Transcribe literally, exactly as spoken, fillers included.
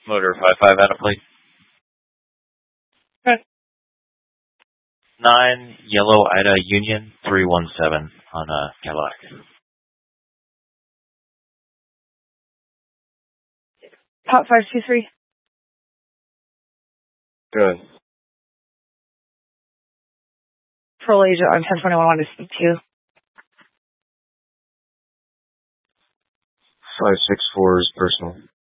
Motor five five out of plate. Okay. Nine Yellow Ida Union three one seven on a Cadillac. Top five two three. Good. Pearl agent on ten twenty-one wanted to speak to you. five six four is personal.